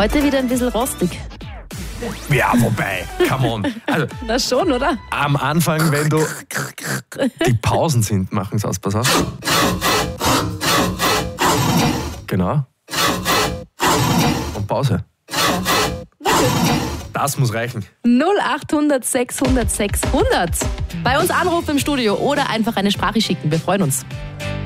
Heute wieder ein bisschen rostig. Ja, wobei, come on. Also, Na schon, oder? am Anfang, wenn du die Pausen sind, machen es aus, pass auf. Genau. Und Pause. Das muss reichen. 0800 600 600. Bei uns anrufen im Studio oder einfach eine Sprache schicken. Wir freuen uns.